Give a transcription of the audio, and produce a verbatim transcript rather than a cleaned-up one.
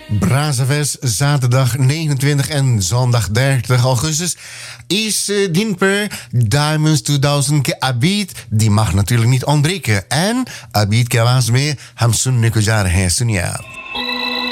Brazzavers, zaterdag negenentwintig en zondag dertig augustus is uh, Dinper Diamonds tweeduizend ke Abid. Die mag natuurlijk niet ontbreken. En Abid Kawasme Hamsun Nekujare Sunya.